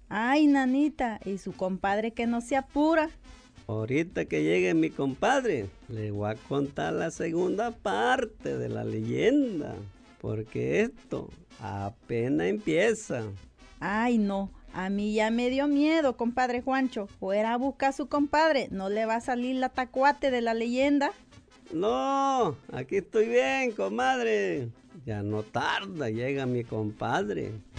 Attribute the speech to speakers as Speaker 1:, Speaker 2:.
Speaker 1: Ay, nanita, y su compadre que no se apura.
Speaker 2: Ahorita que llegue mi compadre, le voy a contar la segunda parte de la leyenda, porque esto apenas empieza.
Speaker 1: Ay, no, a mí ya me dio miedo, compadre Juancho. Fuera a buscar a su compadre, no le va a salir la tacuate de la leyenda.
Speaker 2: No, aquí estoy bien, comadre. Ya no tarda, llega mi compadre.